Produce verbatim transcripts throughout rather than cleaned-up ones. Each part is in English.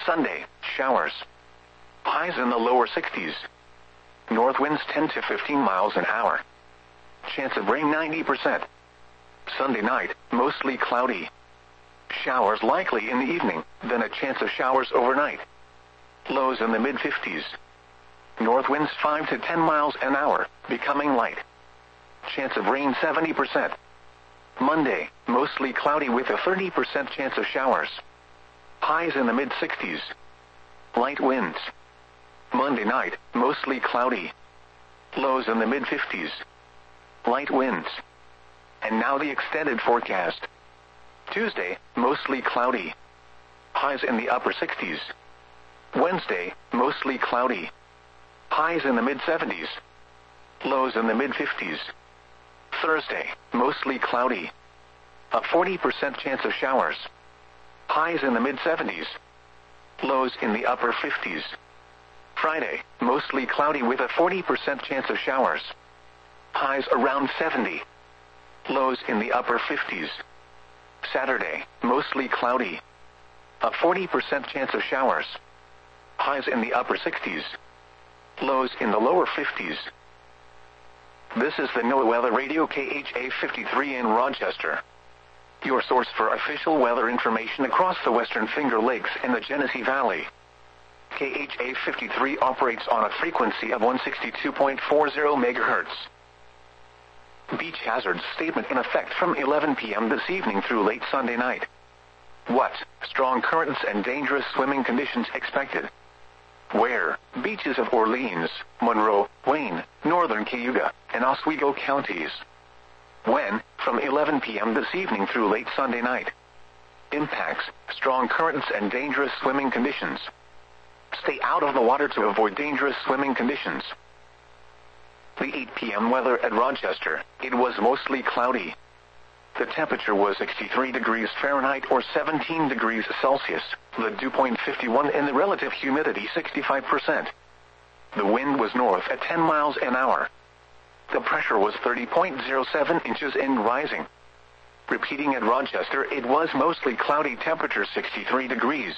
Sunday, showers. Highs in the lower sixties. North winds ten to fifteen miles an hour. Chance of rain ninety percent. Sunday night, mostly cloudy. Showers likely in the evening, then a chance of showers overnight. Lows in the mid fifties. North winds five to ten miles an hour, becoming light. Chance of rain seventy percent. Monday, mostly cloudy with a thirty percent chance of showers. Highs in the mid sixties. Light winds. Monday night, mostly cloudy. Lows in the mid fifties. Light winds. And now the extended forecast. Tuesday, mostly cloudy. Highs in the upper sixties. Wednesday, mostly cloudy. Highs in the mid seventies. Lows in the mid fifties. Thursday, mostly cloudy. A forty percent chance of showers. Highs in the mid seventies. Lows in the upper fifties. Friday, mostly cloudy with a forty percent chance of showers. Highs around seventy. Lows in the upper fifties. Saturday, mostly cloudy. A forty percent chance of showers. Highs in the upper sixties. Lows in the lower fifties. This is the NOAA Weather Radio K H A fifty-three in Rochester. Your source for official weather information across the Western Finger Lakes and the Genesee Valley. K H A fifty-three operates on a frequency of one sixty-two point four zero megahertz. Beach hazards statement in effect from eleven p m this evening through late Sunday night. What? Strong currents and dangerous swimming conditions expected. Where? Beaches of Orleans, Monroe, Wayne, Northern Cayuga, and Oswego counties. When? From eleven p m this evening through late Sunday night. Impacts: strong currents and dangerous swimming conditions. Stay out of the water to avoid dangerous swimming conditions. The eight p m weather at Rochester. It was mostly cloudy. The temperature was sixty-three degrees Fahrenheit or seventeen degrees Celsius. The dew point fifty-one and the relative humidity sixty-five percent. The wind was north at ten miles an hour. The pressure was thirty point zero seven inches and rising. Repeating at Rochester, it was mostly cloudy, temperature sixty-three degrees.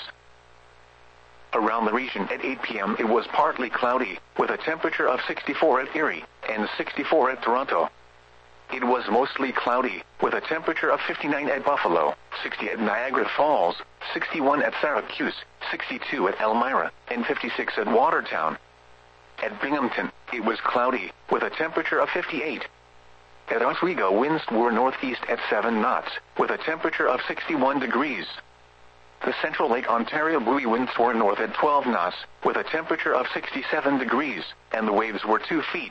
Around the region at eight p m it was partly cloudy, with a temperature of sixty-four at Erie and sixty-four at Toronto. It was mostly cloudy, with a temperature of fifty-nine at Buffalo, sixty at Niagara Falls, sixty-one at Syracuse, sixty-two at Elmira, and fifty-six at Watertown. At Binghamton, it was cloudy, with a temperature of fifty-eight. At Oswego, winds were northeast at seven knots, with a temperature of sixty-one degrees. The Central Lake Ontario buoy winds were north at twelve knots, with a temperature of sixty-seven degrees, and the waves were two feet.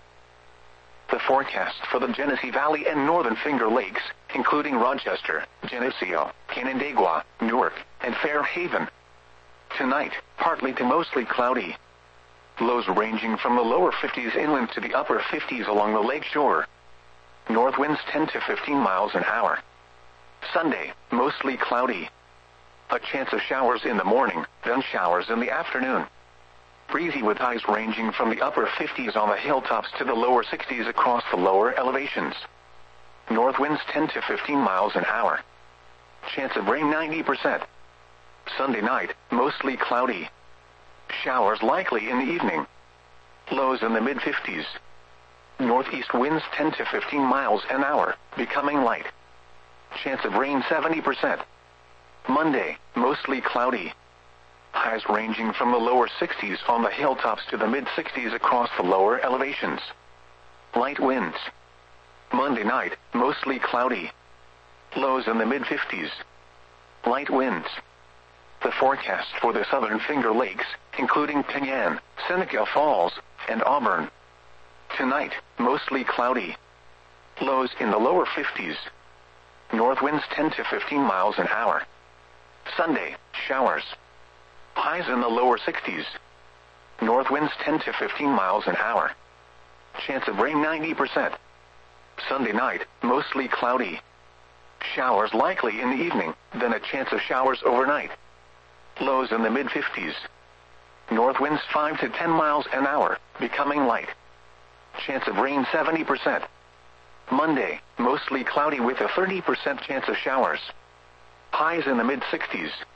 The forecast for the Genesee Valley and Northern Finger Lakes, including Rochester, Geneseo, Canandaigua, Newark, and Fairhaven. Tonight, partly to mostly cloudy. Lows ranging from the lower fifties inland to the upper fifties along the lake shore. North winds ten to fifteen miles an hour. Sunday, mostly cloudy. A chance of showers in the morning, then showers in the afternoon. Breezy with highs ranging from the upper fifties on the hilltops to the lower sixties across the lower elevations. North winds ten to fifteen miles an hour. Chance of rain ninety percent. Sunday night, mostly cloudy. Showers likely in the evening. Lows in the mid fifties. Northeast winds ten to fifteen miles an hour, becoming light. Chance of rain seventy percent. Monday, mostly cloudy. Highs ranging from the lower sixties on the hilltops to the mid sixties across the lower elevations. Light winds. Monday night, mostly cloudy. Lows in the mid fifties. Light winds. The forecast for the Southern Finger Lakes, including Penyan, Seneca Falls, and Auburn. Tonight, mostly cloudy. Lows in the lower fifties. North winds ten to fifteen miles an hour. Sunday, showers. Highs in the lower sixties. North winds ten to fifteen miles an hour. Chance of rain ninety percent. Sunday night, mostly cloudy. Showers likely in the evening, then a chance of showers overnight. Lows in the mid fifties. North winds five to ten miles an hour, becoming light. Chance of rain seventy percent. Monday, mostly cloudy with a thirty percent chance of showers. Highs in the mid sixties.